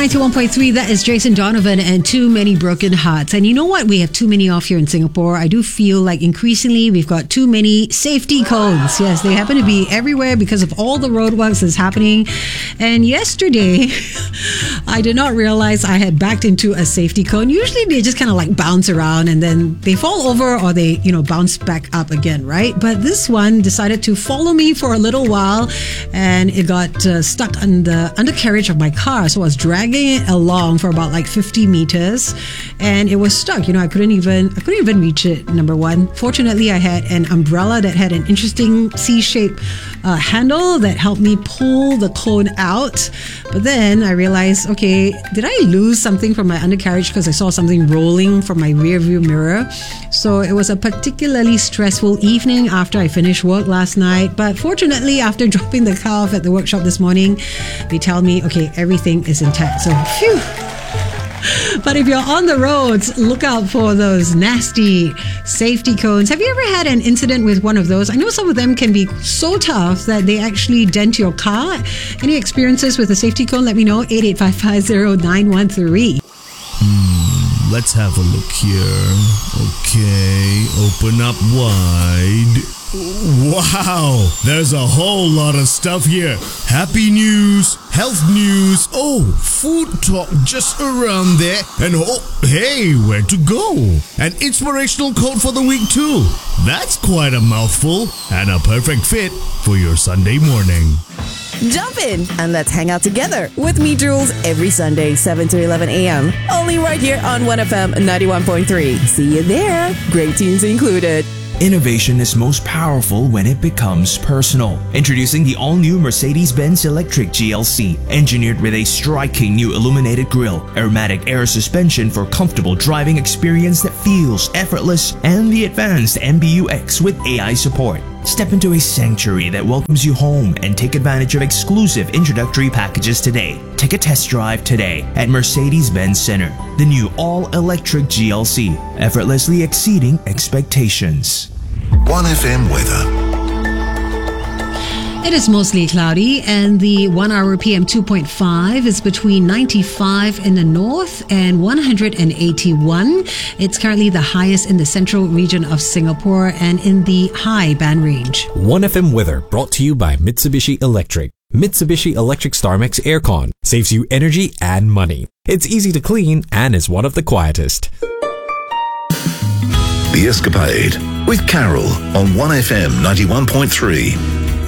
91.3, that is Jason Donovan and Too Many Broken Hearts. And you know what? We have too many off here in Singapore. I do feel like increasingly we've got too many safety cones. Yes, they happen to be everywhere because of all the roadworks that's happening. And yesterday, I did not realize I had backed into a safety cone. Usually they just kind of like bounce around and then they fall over or they, bounce back up again, right? But this one decided to follow me for a little while and it got stuck on the undercarriage of my car. So I was dragging it along for about like 50 meters and it was stuck. I couldn't even reach it, number one. Fortunately, I had an umbrella that had an interesting C-shaped handle that helped me pull the cone out. But then I realized, okay, did I lose something from my undercarriage because I saw something rolling from my rear view mirror? So it was a particularly stressful evening after I finished work last night. But fortunately, after dropping the car off at the workshop this morning, they tell me, okay, everything is intact. So, phew. But if you're on the roads, look out for those nasty safety cones. Have you ever had an incident with one of those? I know some of them can be so tough that they actually dent your car. Any experiences with a safety cone? Let me know. 88550913. Let's have a look here. Okay, open up wide. Wow, there's a whole lot of stuff here. Happy news, health news, food talk just around there. And hey, where to go? An inspirational quote for the week too. That's quite a mouthful and a perfect fit for your Sunday morning. Jump in and let's hang out together with me, Jules, every Sunday, 7 to 11 a.m. Only right here on 1FM 91.3. See you there. Great tunes included. Innovation is most powerful when it becomes personal. Introducing the all-new Mercedes-Benz Electric GLC, engineered with a striking new illuminated grille, aromatic air suspension for comfortable driving experience that feels effortless, and the advanced MBUX with AI support. Step into a sanctuary that welcomes you home and take advantage of exclusive introductory packages today. Take a test drive today at Mercedes-Benz Center. The new all-electric GLC, effortlessly exceeding expectations. 1FM weather. It is mostly cloudy and the 1 hour PM 2.5 is between 95 in the north and 181. It's currently the highest in the central region of Singapore and in the high band range. 1FM weather brought to you by Mitsubishi Electric. Mitsubishi Electric StarMax Aircon saves you energy and money. It's easy to clean and is one of the quietest. The Escapade with Carol on 1FM 91.3.